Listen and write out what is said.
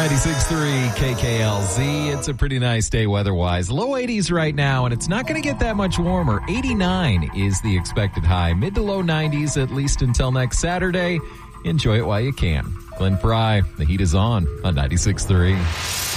96.3 KKLZ. It's a pretty nice day weather-wise. Low 80s right now, and it's not going to get that much warmer. 89 is the expected high. Mid to low 90s, at least until next Saturday. Enjoy it while you can. Glenn Fry, the heat is on 96.3.